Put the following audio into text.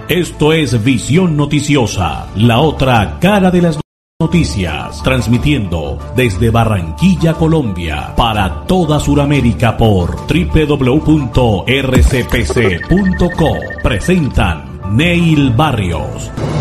Esto es Visión Noticiosa, la otra cara de las noticias, transmitiendo desde Barranquilla, Colombia, para toda Sudamérica por www.rcpc.co. Presentan Neil Barrios.